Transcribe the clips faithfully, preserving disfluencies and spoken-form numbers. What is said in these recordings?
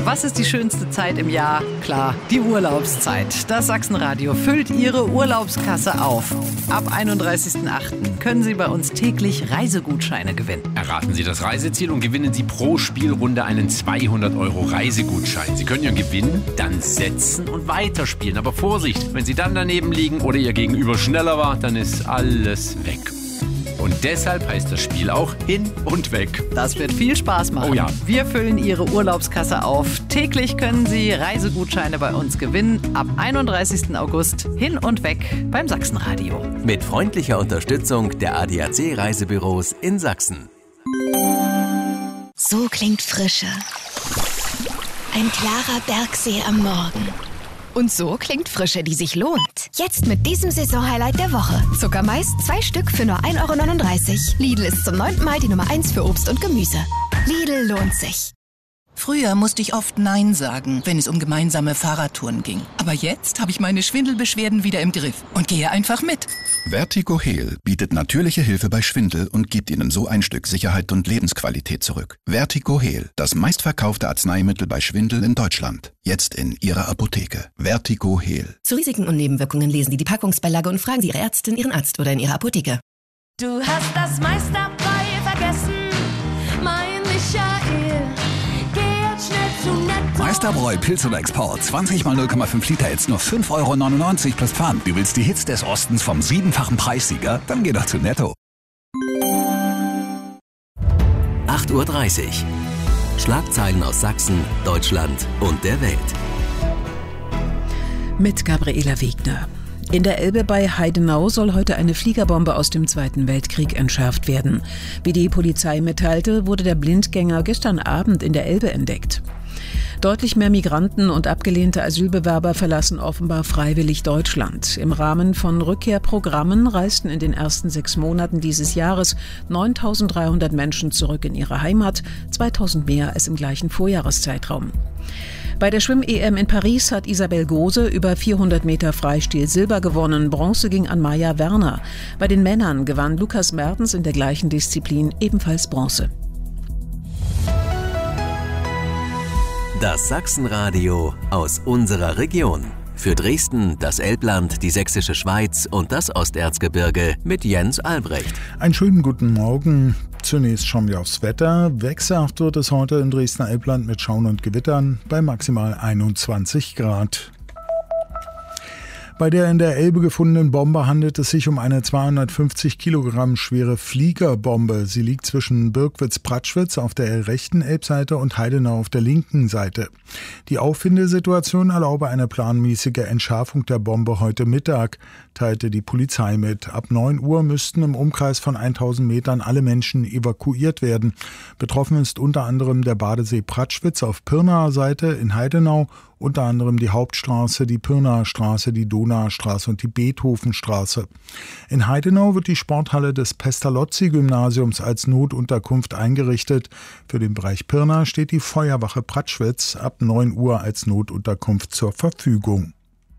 Was ist die schönste Zeit im Jahr? Klar, die Urlaubszeit. Das Sachsenradio füllt Ihre Urlaubskasse auf. Ab einunddreißigsten achten können Sie bei uns täglich Reisegutscheine gewinnen. Erraten Sie das Reiseziel und gewinnen Sie pro Spielrunde einen zweihundert Euro Reisegutschein. Sie können Ihren Gewinn dann setzen und weiterspielen. Aber Vorsicht, wenn Sie dann daneben liegen oder Ihr Gegenüber schneller war, dann ist alles weg. Und deshalb heißt das Spiel auch Hin und Weg. Das wird viel Spaß machen. Oh ja. Wir füllen Ihre Urlaubskasse auf. Täglich können Sie Reisegutscheine bei uns gewinnen. Ab einunddreißigsten August Hin und Weg beim Sachsenradio. Mit freundlicher Unterstützung der A D A C Reisebüros in Sachsen. So klingt Frische. Ein klarer Bergsee am Morgen. Und so klingt Frische, die sich lohnt. Jetzt mit diesem Saisonhighlight der Woche. Zuckermais, zwei Stück für nur ein Euro neununddreißig. Lidl ist zum neunten Mal die Nummer eins für Obst und Gemüse. Lidl lohnt sich. Früher musste ich oft Nein sagen, wenn es um gemeinsame Fahrradtouren ging. Aber jetzt habe ich meine Schwindelbeschwerden wieder im Griff und gehe einfach mit. Vertigo Heal bietet natürliche Hilfe bei Schwindel und gibt Ihnen so ein Stück Sicherheit und Lebensqualität zurück. Vertigo Heal, das meistverkaufte Arzneimittel bei Schwindel in Deutschland. Jetzt in Ihrer Apotheke. Vertigo Heal. Zu Risiken und Nebenwirkungen lesen Sie die Packungsbeilage und fragen Sie Ihre Ärztin, Ihren Arzt oder in Ihrer Apotheke. Du hast das meiste dabei vergessen, mein Michael. Meisterbräu Pilz oder Export. zwanzig mal null Komma fünf Liter, jetzt nur fünf Euro neunundneunzig plus Pfand. Du willst die Hits des Ostens vom siebenfachen Preissieger? Dann geh doch zu Netto. acht Uhr dreißig. Schlagzeilen aus Sachsen, Deutschland und der Welt. Mit Gabriela Wegner. In der Elbe bei Heidenau soll heute eine Fliegerbombe aus dem Zweiten Weltkrieg entschärft werden. Wie die Polizei mitteilte, wurde der Blindgänger gestern Abend in der Elbe entdeckt. Deutlich mehr Migranten und abgelehnte Asylbewerber verlassen offenbar freiwillig Deutschland. Im Rahmen von Rückkehrprogrammen reisten in den ersten sechs Monaten dieses Jahres neuntausenddreihundert Menschen zurück in ihre Heimat, zweitausend mehr als im gleichen Vorjahreszeitraum. Bei der Schwimm-E M in Paris hat Isabel Gose über vierhundert Meter Freistil Silber gewonnen. Bronze ging an Maja Werner. Bei den Männern gewann Lukas Mertens in der gleichen Disziplin ebenfalls Bronze. Das Sachsenradio aus unserer Region. Für Dresden, das Elbland, die Sächsische Schweiz und das Osterzgebirge mit Jens Albrecht. Einen schönen guten Morgen. Zunächst schauen wir aufs Wetter. Wechselhaft wird es heute im Dresdner Elbland mit Schauen und Gewittern bei maximal einundzwanzig Grad. Bei der in der Elbe gefundenen Bombe handelt es sich um eine zweihundertfünfzig Kilogramm schwere Fliegerbombe. Sie liegt zwischen Birkwitz-Pratschwitz auf der rechten Elbseite und Heidenau auf der linken Seite. Die Auffindesituation erlaube eine planmäßige Entschärfung der Bombe heute Mittag, teilte die Polizei mit. Ab neun Uhr müssten im Umkreis von tausend Metern alle Menschen evakuiert werden. Betroffen ist unter anderem der Badesee Pratschwitz auf Pirnaer Seite in Heidenau, unter anderem die Hauptstraße, die Pirnaer Straße, die Donaustraße und die Beethovenstraße. In Heidenau wird die Sporthalle des Pestalozzi-Gymnasiums als Notunterkunft eingerichtet. Für den Bereich Pirna steht die Feuerwache Pratschwitz ab neun Uhr als Notunterkunft zur Verfügung.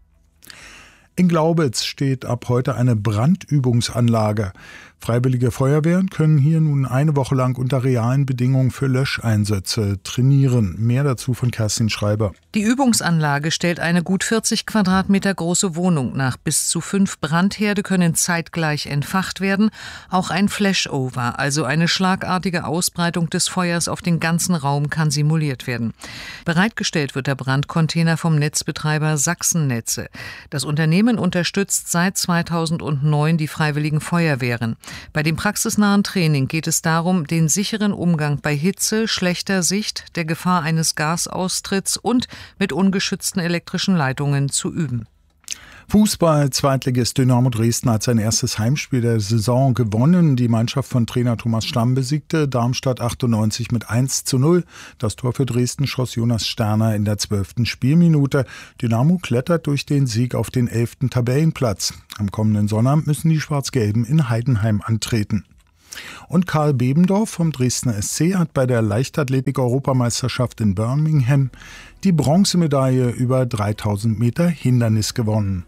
In Glaubitz steht ab heute eine Brandübungsanlage. Freiwillige Feuerwehren können hier nun eine Woche lang unter realen Bedingungen für Löscheinsätze trainieren. Mehr dazu von Kerstin Schreiber. Die Übungsanlage stellt eine gut vierzig Quadratmeter große Wohnung nach. Bis zu fünf Brandherde können zeitgleich entfacht werden. Auch ein Flashover, also eine schlagartige Ausbreitung des Feuers auf den ganzen Raum, kann simuliert werden. Bereitgestellt wird der Brandcontainer vom Netzbetreiber Sachsennetze. Das Unternehmen unterstützt seit zweitausendneun die Freiwilligen Feuerwehren. Bei dem praxisnahen Training geht es darum, den sicheren Umgang bei Hitze, schlechter Sicht, der Gefahr eines Gasaustritts und mit ungeschützten elektrischen Leitungen zu üben. Fußball-Zweitligist Dynamo Dresden hat sein erstes Heimspiel der Saison gewonnen. Die Mannschaft von Trainer Thomas Stamm besiegte Darmstadt achtundneunzig mit eins zu null. Das Tor für Dresden schoss Jonas Sterner in der zwölften Spielminute. Dynamo klettert durch den Sieg auf den elften Tabellenplatz. Am kommenden Sonnabend müssen die Schwarz-Gelben in Heidenheim antreten. Und Karl Bebendorf vom Dresdner S C hat bei der Leichtathletik-Europameisterschaft in Birmingham die Bronzemedaille über dreitausend Meter Hindernis gewonnen.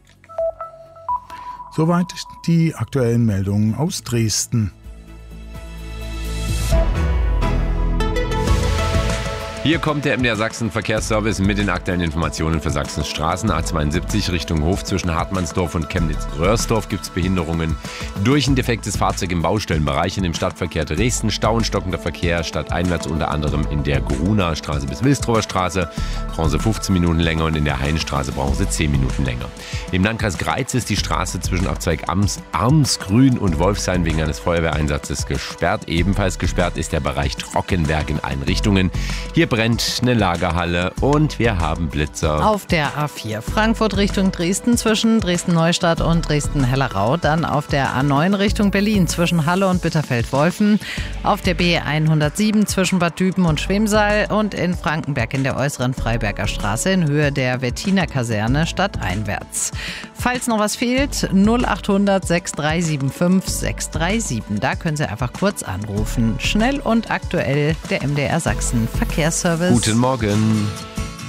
Soweit die aktuellen Meldungen aus Dresden. Hier kommt der M D R Sachsen Verkehrsservice mit den aktuellen Informationen für Sachsens Straßen. A zweiundsiebzig Richtung Hof zwischen Hartmannsdorf und Chemnitz-Röhrsdorf gibt es Behinderungen durch ein defektes Fahrzeug im Baustellenbereich. In dem Stadtverkehr Dresden Stau und stockender Verkehr stadteinwärts unter anderem in der Grunaer Straße bis Wilstrower Straße. Brauchen Sie fünfzehn Minuten länger und in der Hainstraße brauchen Sie zehn Minuten länger. Im Landkreis Greiz ist die Straße zwischen Abzweig Arms, Armsgrün und Wolfshain wegen eines Feuerwehreinsatzes gesperrt. Ebenfalls gesperrt ist der Bereich Trockenberg in allen Richtungen. Hier brennt eine Lagerhalle und wir haben Blitzer. Auf der A vier Frankfurt Richtung Dresden zwischen Dresden-Neustadt und Dresden-Hellerau. Dann auf der A neun Richtung Berlin zwischen Halle und Bitterfeld-Wolfen. Auf der B hundertsieben zwischen Bad Düben und Schwemsal. Und in Frankenberg in der äußeren Freiberger Straße in Höhe der Wettiner Kaserne stadteinwärts. Falls noch was fehlt, null achthundert sechs drei sieben fünf sechs drei sieben. Da können Sie einfach kurz anrufen. Schnell und aktuell der M D R Sachsen Verkehrsservice. Guten Morgen.